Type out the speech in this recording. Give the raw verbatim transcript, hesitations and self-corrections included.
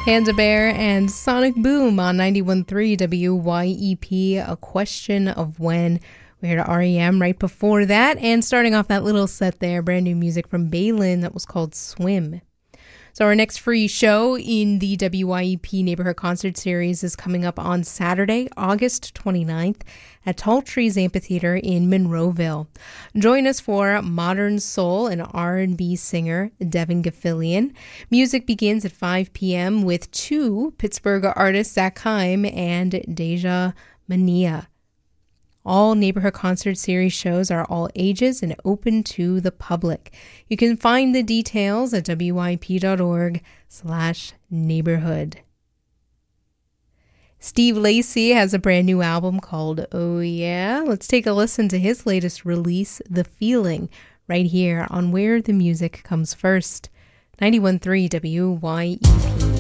Panda Bear and Sonic Boom on ninety-one point three W Y E P, A Question of When. We heard R E M right before that, and starting off that little set there, brand new music from Balin that was called Swim. So our next free show in the W Y E P Neighborhood Concert Series is coming up on Saturday, August twenty-ninth at Tall Trees Amphitheater in Monroeville. Join us for Modern Soul and R and B singer Devin Gaffilian. Music begins at five p.m. with two Pittsburgh artists, Zach Heim and Deja Mania. All Neighborhood Concert Series shows are all ages and open to the public. You can find the details at W Y P dot org slash neighborhood. Steve Lacy has a brand new album called Oh Yeah. Let's take a listen to his latest release, The Feeling, right here on Where the Music Comes First. ninety-one point three W Y E P.